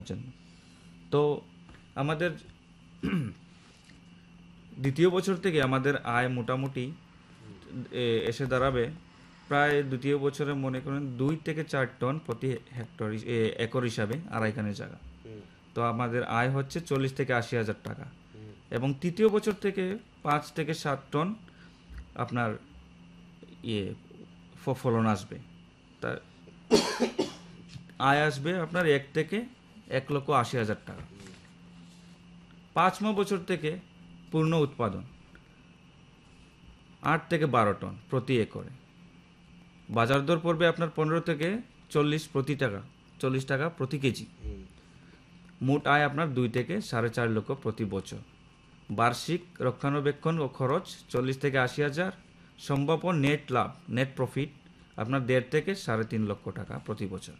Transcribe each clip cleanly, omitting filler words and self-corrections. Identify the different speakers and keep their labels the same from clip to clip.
Speaker 1: জন্য। তো আমাদের দ্বিতীয় বছর থেকে আমাদের আয় মোটামুটি এসে দাঁড়াবে প্রায় দ্বিতীয় বছরে মনে করেন 2 থেকে 4 টন প্রতি হেক্টর একর হিসাবে আড়াইখানের জায়গা। তো আমাদের আয় হচ্ছে 40 থেকে 80 হাজার টাকা। এবং তৃতীয় বছর থেকে 5 থেকে 7 টন আপনার ইয়ে ফলন আসবে। তার আয় আসবে আপনার 1 থেকে 1,80,000 টাকা। 5 বছর থেকে পূর্ণ উৎপাদন 8 থেকে 12 টন প্রতি একরে। বাজার দর পড়বে আপনার 15 থেকে 40 টাকা প্রতি কেজি। মোট আয় আপনার 2 থেকে 4.5 লক্ষ প্রতি বছর। বার্ষিক রক্ষণাবেক্ষণ ও খরচ 40 থেকে 80 হাজার। সম্ভাব্য নেট লাভ, নেট প্রফিট আপনার 1.5 থেকে 3.5 লক্ষ টাকা প্রতি বছর।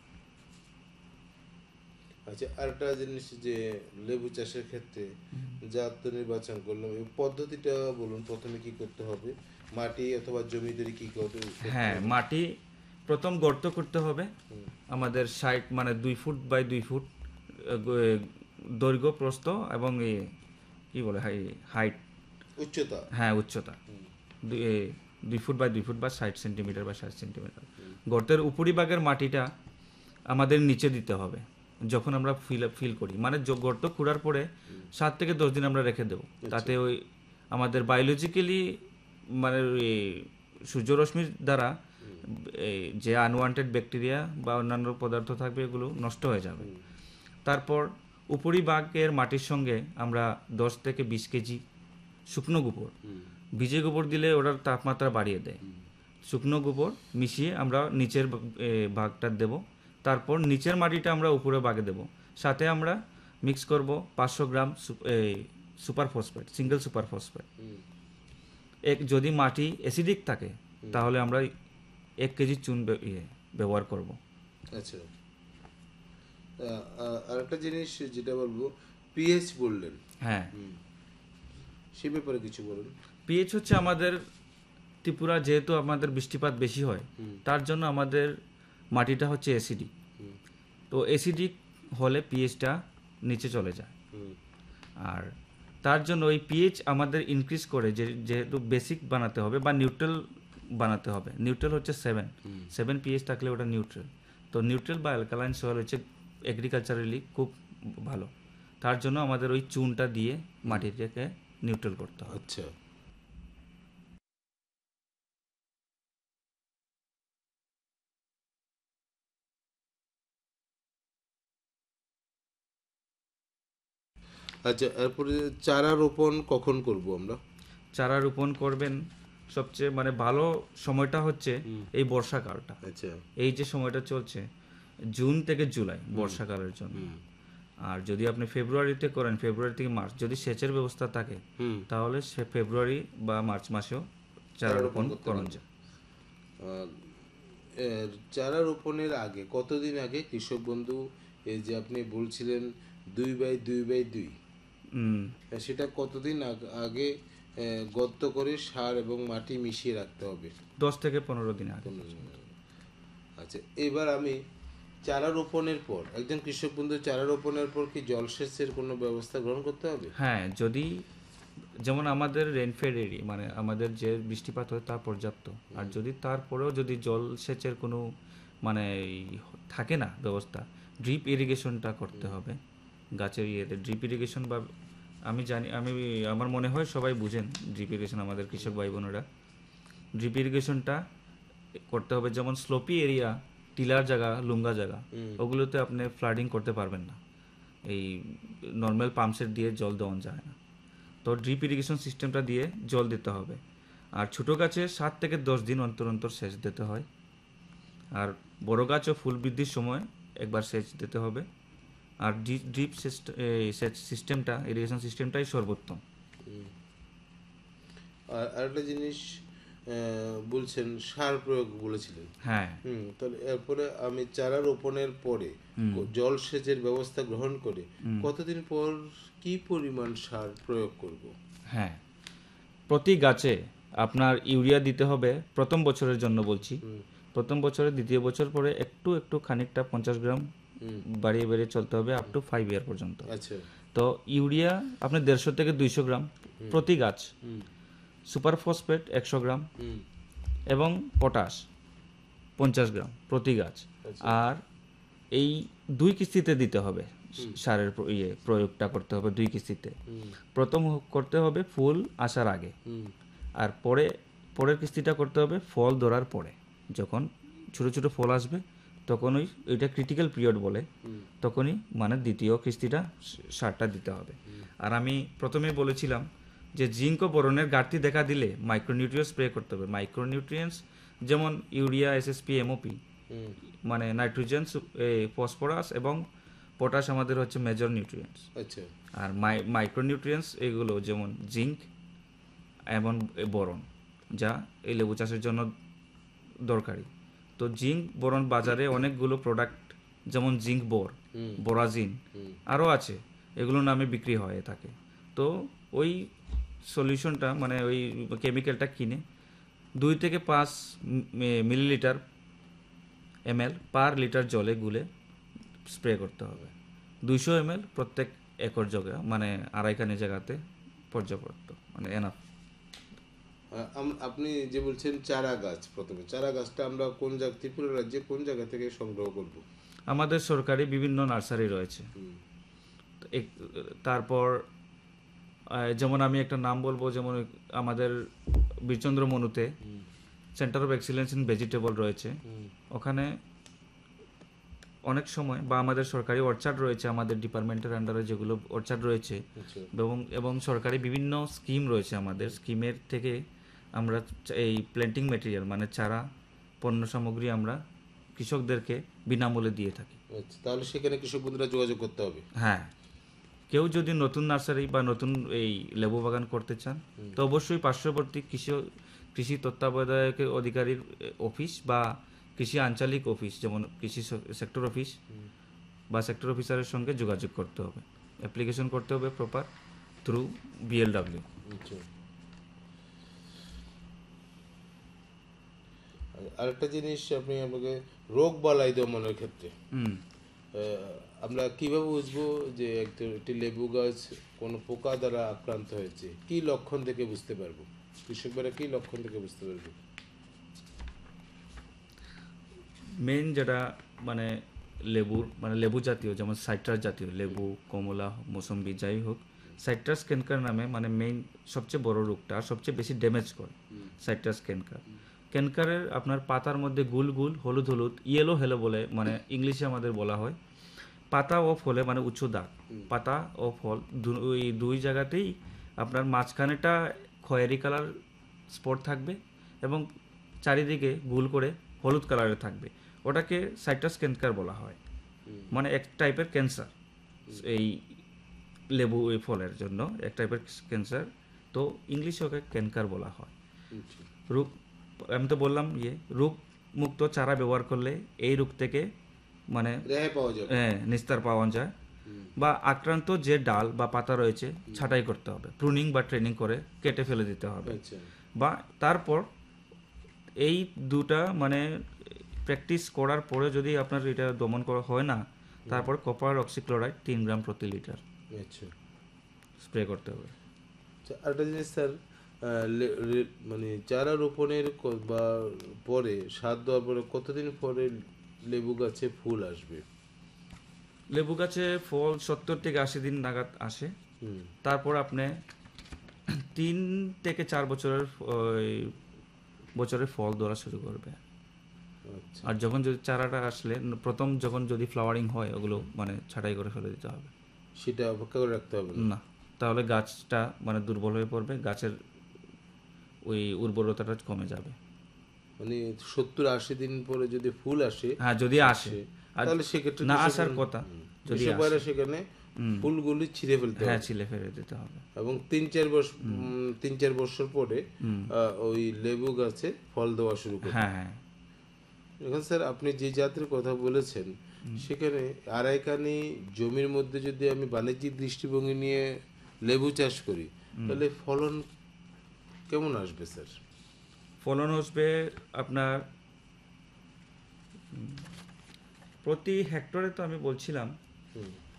Speaker 2: আচ্ছা, আরেকটা জিনিস যে লেবু চাষের ক্ষেত্রে জাত নির্বাচন করলাম, এই পদ্ধতিটা বলুন। প্রথমে কি করতে হবে? মাটি অথবা জমি তৈরি কি করতে
Speaker 1: হ্যাঁ,
Speaker 2: হবে?
Speaker 1: মাটি প্রথম গর্ত করতে হবে আমাদের 60 মানে 2 ফুট বাই 2 ফুট দৈর্ঘ্য, প্রস্থ এবং কি বলে হাইট,
Speaker 2: উচ্চতা।
Speaker 1: হ্যাঁ উচ্চতা 2 ফুট বাই 2 ফুট বা 60 সেন্টিমিটার বা 60 সেন্টিমিটার। গর্তের উপরিভাগের মাটিটা আমাদের নিচে দিতে হবে যখন আমরা ফিল করি, মানে গর্ত খোঁড়ার পরে 7 থেকে 10 দিন আমরা রেখে দেবো। তাতে ওই আমাদের বায়োলজিক্যালি মানে সূর্যরশ্মির দ্বারা যে আনওয়ান্টেড ব্যাকটেরিয়া বা অন্যান্য পদার্থ থাকবে এগুলো নষ্ট হয়ে যাবে। তারপর উপরিভাগের মাটির সঙ্গে আমরা 10 থেকে 20 কেজি শুকনো গোবর, ভিজে গোবর দিলে ওটার তাপমাত্রা বাড়িয়ে দেয়, শুকনো গোবর মিশিয়ে আমরা নিচের ভাগটা দেব। তারপর নিচের মাটিটা আমরা উপরে ভাগে দেব। সাথে আমরা মিক্স করব 500 গ্রাম super phosphate, single super phosphate. যদি মাটি অ্যাসিডিক থাকে তাহলে আমরা 1 কেজি চুন ব্যবহার করব।
Speaker 2: আচ্ছা, আরেকটা জিনিস যেটা বলবো, পিএইচ বললেন,
Speaker 1: হ্যাঁ,
Speaker 2: সে ব্যাপারে কিছু বলুন।
Speaker 1: পিএইচ হচ্ছে আমাদের ত্রিপুরা যেহেতু আমাদের বৃষ্টিপাত বেশি হয়, তার জন্য আমাদের মাটিটা হচ্ছে অ্যাসিডিক। তো অ্যাসিডিক হলে পিএইচটা নিচে চলে যায়। আর তার জন্য ওই পিএইচ আমাদের ইনক্রিজ করে, যেহেতু বেসিক বানাতে হবে বা নিউট্রাল বানাতে হবে। নিউট্রাল হচ্ছে 7 পিএইচ থাকলে ওটা নিউট্রাল। তো নিউট্রাল বা অ্যালকালাইন সয়েল হচ্ছে এগ্রিকালচারালি খুব ভালো। তার জন্য আমাদের ওই চুনটা দিয়ে মাটিটাকে নিউট্রাল করতে হবে।
Speaker 2: আচ্ছা, আচ্ছা, এরপরে চারা রোপণ কখন করব আমরা?
Speaker 1: চারা রোপণ করবেন সবচেয়ে মানে ভালো সময়টা হচ্ছে এই বর্ষাকালটা।
Speaker 2: আচ্ছা,
Speaker 1: এই যে সময়টা চলছে জুন থেকে জুলাই বর্ষাকালের জন্য। আর যদি আপনি ফেব্রুয়ারিতে করেন, ফেব্রুয়ারি থেকে মার্চ, যদি সেচের ব্যবস্থা থাকে তাহলে সে ফেব্রুয়ারি বা মার্চ মাসেও চারা রোপণ করা যায়।
Speaker 2: চারা রোপণের আগে কতদিন আগে কৃষক বন্ধু, এই যে আপনি বলছিলেন 2x2x2, সেটা কতদিন আগে গর্ত করে সার এবং মাটি মিশিয়ে রাখতে হবে?
Speaker 1: 10 থেকে 15 দিন আগে।
Speaker 2: আচ্ছা, এবার আমি চারা রোপণের পর, একজন কৃষক বন্ধু চারা রোপণের পর কি জলসেচের কোনো ব্যবস্থা গ্রহণ করতে হবে?
Speaker 1: হ্যাঁ, যদি যেমন আমাদের রেনফেড এরিয়া, মানে আমাদের যে বৃষ্টিপাত হয় তা পর্যাপ্ত, আর যদি তারপরেও যদি জলসেচের কোনো মানে থাকে না ব্যবস্থা, ড্রিপ ইরিগেশনটা করতে হবে গাছের ইয়েতে। ড্রিপ ইরিগেশন বা আমার মনে হয় সবাই বুঝেন ড্রিপ ইরিগেশন, আমাদের কৃষক ভাই বোনেরা। ড্রিপ ইরিগেশনটা করতে হবে। যেমন স্লোপি এরিয়া, টিলার জায়গা, লুঙ্গা জায়গা, ওগুলোতে আপনি ফ্লাডিং করতে পারবেন না, এই নর্মাল পাম্পসেট দিয়ে জল দেওয়া যায় না। তো ড্রিপ ইরিগেশন সিস্টেমটা দিয়ে জল দিতে হবে। আর ছোটো গাছে 7 থেকে 10 দিন অন্তর অন্তর সেচ দিতে হয়। আর বড় গাছ ও ফুল বৃদ্ধির সময় একবার সেচ দিতে হবে। আর ড্রিপ সেচ সিস্টেমটা, ইরিগেশন সিস্টেমটাই সর্বোত্তম।
Speaker 2: আর আরেকটা জিনিস বলছেন, সার প্রয়োগ বলেছিলেন।
Speaker 1: হ্যাঁ,
Speaker 2: তাহলে এরপরে আমি চারা রোপণের পরে জলসেচের ব্যবস্থা গ্রহণ করে কতদিন পর কি পরিমাণ সার প্রয়োগ করব?
Speaker 1: হ্যাঁ, প্রতি গাছে আপনার ইউরিয়া দিতে হবে প্রথম বছরের জন্য বলছি। প্রথম বছরে, দ্বিতীয় বছর পরে একটু একটু খানিকটা 50 গ্রাম বাড়িয়ে বাড়িয়ে চলতে হবে আপ টু 5 ইয়ার পর্যন্ত।
Speaker 2: আচ্ছা।
Speaker 1: তো ইউরিয়া আপনার 150 থেকে 200 গ্রাম প্রতি গাছ, সুপার ফসফেট 100 গ্রাম এবং পটাশ 50 গ্রাম প্রতি গাছ। আর এই 2 কিস্তিতে দিতে হবে, সারের প্রয়োগটা করতে হবে 2 কিস্তিতে। প্রথম করতে হবে ফুল আসার আগে, আর পরের কিস্তিটা করতে হবে ফল ধরার পরে। যখন ছোট ছোট ফল আসবে তখনই, এটা ক্রিটিক্যাল পিরিয়ড বলে, তখনই মানে দ্বিতীয় কিস্তিটা সারটা দিতে হবে। আর আমি প্রথমেই বলেছিলাম যে জিঙ্ক ও বোরনের ঘাটতি দেখা দিলে মাইক্রোনিউট্রিয়েন্টস স্প্রে করতে হবে। মাইক্রোনিউট্রিয়েন্টস যেমন ইউরিয়া, এসএসপি, এমওপি, মানে নাইট্রোজেন, ফসফরাস এবং পটাশ আমাদের হচ্ছে মেজর নিউট্রিয়েন্টস।
Speaker 2: আচ্ছা।
Speaker 1: আর মাইক্রোনিউট্রিয়েন্টস এগুলো যেমন জিঙ্ক এবং বোরন, যা এই লেবু চাষের জন্য দরকারি। তো জিঙ্ক বোরন বাজারে অনেকগুলো প্রোডাক্ট যেমন জিঙ্ক বোরাজিন আরও আছে, এগুলো নামে বিক্রি হয়ে থাকে। তো ওই সলিউশনটা মানে ওই কেমিক্যালটা কিনে 2 থেকে 5 মিলিলিটার ml পার লিটার জলে গুলে স্প্রে করতে হবে। 200 ml প্রত্যেক একর জায়গা, মানে আড়াইখানি জায়গাতে পর্যাপ্ত, মানে এনাফ।
Speaker 2: আপনি যে বলছেন চারা গাছ, প্রথমে চারা গাছটা আমরা কোন জায়গা, ত্রিপুরা রাজ্যে কোন জায়গা থেকে সংগ্রহ করব?
Speaker 1: আমাদের সরকারি বিভিন্ন নার্সারি রয়েছে। তারপর যেমন আমি একটা নাম বলবো, যেমন আমাদের Birchandra মনুতে centre of excellence in vegetable রয়েছে। ওখানে অনেক সময়, বা আমাদের সরকারি অর্চার্ড রয়েছে আমাদের ডিপার্টমেন্টের আন্ডারে, যেগুলো অর্চার্ড রয়েছে, এবং সরকারি বিভিন্ন স্কিম রয়েছে। আমাদের স্কিমের থেকে আমরা এই প্ল্যান্টিং ম্যাটেরিয়াল মানে চারা পণ্য সামগ্রী আমরা কৃষকদেরকে বিনামূল্যে দিয়ে থাকি।
Speaker 2: তাহলে সেখানে কৃষক বন্ধুরা যোগাযোগ করতে হবে।
Speaker 1: হ্যাঁ, কেউ যদি নতুন নার্সারি বা নতুন এই লেবু বাগান করতে চান তো অবশ্যই পার্শ্ববর্তী কৃষি তত্ত্বাবধায়ক অধিকারীর অফিস বা কৃষি আঞ্চলিক অফিস, যেমন কৃষি সেক্টর অফিস বা সেক্টর অফিসারের সঙ্গে যোগাযোগ করতে হবে, অ্যাপ্লিকেশন করতে হবে প্রপার থ্রু BLW।
Speaker 2: আরেকটা জিনিস আপনি আমাকে, রোগ বালাই দমনের ক্ষেত্রে আমরা কিভাবে বুঝবো যে একটি লেবু গাছ কোনো পোকা দ্বারা আক্রান্ত হয়েছে? কি লক্ষণ থেকে বুঝতে পারবো, কৃষকরা কি লক্ষণ থেকে বুঝতে পারবে?
Speaker 1: মেন যেটা মানে লেবুর, মানে লেবু জাতীয়, যেমন সাইট্রাস জাতীয় লেবু, কমলা, মৌসম্বি, যাই হোক, সাইট্রাস ক্যানকার নামে মানে মেইন সবচেয়ে বড় রোগটা, সবচেয়ে বেশি ড্যামেজ করে সাইট্রাস ক্যানকার। ক্যানকারের আপনার পাতার মধ্যে গুল গুল হলুদ হলুদ ইয়েলো হেলো বলে, মানে ইংলিশে আমাদের বলা হয়, পাতা ও ফলে মানে উঁচু দাগ, পাতা ও ফল ওই 2 জায়গাতেই আপনার মাঝখানেটা খয়েরি কালার স্পট থাকবে এবং চারিদিকে গুল করে হলুদ কালারের থাকবে। ওটাকে সাইট্রাস ক্যানকার বলা হয়, মানে এক টাইপের ক্যান্সার। এই লেবু এই ফলের জন্য এক টাইপের ক্যান্সার, তো ইংলিশে ওকে ক্যানকার বলা হয়। রোগ, আমি তো বললাম রোগ মুক্ত চারা ব্যবহার করলে এই রোগ থেকে মানে নিস্তার পাওয়া যায়। বা আক্রান্ত যে ডাল বা পাতা রয়েছে ছাঁটাই করতে হবে, প্রুনিং বা ট্রেনিং করে কেটে ফেলে দিতে হবে। বা তারপর এই দুটা মানে প্র্যাকটিস করার পরে যদি আপনার এটা দমন করা হয় না, তারপর কপার অক্সিক্লোরাইড 3 গ্রাম প্রতি লিটার স্প্রে করতে হবে।
Speaker 2: আরেকটা জিনিস স্যার, মানে চারা রোপণের বা পরে সার দেওয়ার পরে কতদিন পরে লেবু গাছে ফুল আসবে?
Speaker 1: লেবু গাছে ফল 70 থেকে 80 দিন নাগাদ আসে। তারপর আপনি 3 থেকে 4 বছরের ফল ধরা শুরু করবে। আর যখন যদি চারাটা আসলে প্রথম যখন যদি ফ্লাওয়ারিং হয়, ওগুলো মানে ছাঁটাই করে ফেলে দিতে হবে,
Speaker 2: সেটা অপেক্ষা করে রাখতে হবে
Speaker 1: না, তাহলে গাছটা মানে দুর্বল হয়ে পড়বে, গাছের ওই উর্বরতাটা কমে যাবে।
Speaker 2: মানে 70-80 দিন পরে যদি ফুল আসে,
Speaker 1: হ্যাঁ যদি আসে,
Speaker 2: তাহলে সেক্ষেত্রে
Speaker 1: না আসার কথা যদি
Speaker 2: আসে সেখানে ফুলগুলি ছিঁড়ে ফেলতে হবে।
Speaker 1: হ্যাঁ, ছিঁড়ে ফেলে দিতে হবে।
Speaker 2: এবং 3-4 বছর পরে ওই লেবু গাছে ফল দেওয়া শুরু করবে।
Speaker 1: হ্যাঁ।
Speaker 2: এখন স্যার আপনি যে জাতের কথা বলেছেন, সেখানে আড়াইখানি জমির মধ্যে যদি আমি বাণিজ্যিক দৃষ্টিভঙ্গি নিয়ে লেবু চাষ করি, তাহলে ফলন কেমন আসবে স্যার?
Speaker 1: ফলন আসবে আপনার প্রতি হেক্টরে তো আমি বলছিলাম
Speaker 2: হুম,